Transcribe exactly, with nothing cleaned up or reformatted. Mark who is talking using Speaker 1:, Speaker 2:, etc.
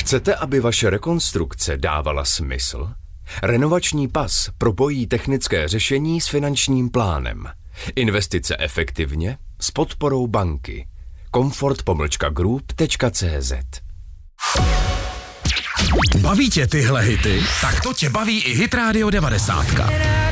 Speaker 1: Chcete, aby vaše rekonstrukce dávala smysl? Renovační pas propojí technické řešení s finančním plánem. Investice efektivně s podporou banky. komfort pomlčka group tečka cé zet.
Speaker 2: Baví tě tyhle hity? Tak to tě baví i Hit Radio devadesát.